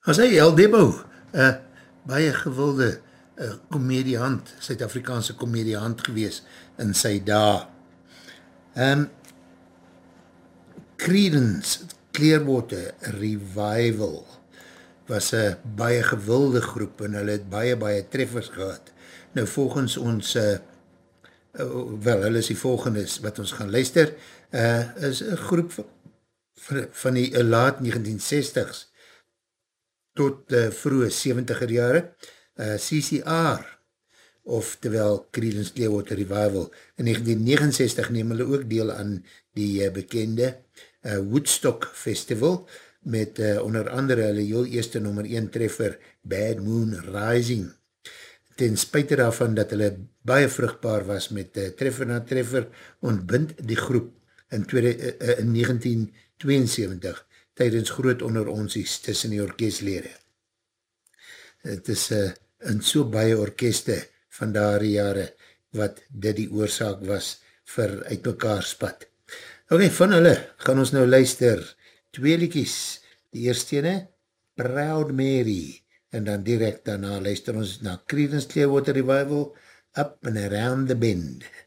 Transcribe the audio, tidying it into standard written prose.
As hy, El Debo, baie gewilde komediant, Suid-Afrikaanse komediant gewees in sy dae. Creedence Clearwater Revival was een baie gewilde groep en hulle het baie treffers gehad. Nou volgens ons, wel, hulle is die volgende wat ons gaan luister, is een groep van die laat 1960s tot vroege 70er jare, CCR, oftewel Creedence Clearwater Revival. In 1969 neem hulle ook deel aan die bekende Woodstock Festival, met onder andere hulle heel eerste nummer 1 treffer Bad Moon Rising. Ten spyte daarvan dat hulle baie vrugbaar was met treffer na treffer, ontbind die groep in 1972 tydens groot onderonsies tussen die orkestlede. Het is in so baie orkeste van daardie jare wat dit die oorsaak was vir uit mekaar spat. Ok, van hulle gaan ons nou luister 2 liedjies. Die eerste ene, Proud Mary, en dan direct daarna luister ons na Creedence Clearwater Revival, Up and Around the Bend.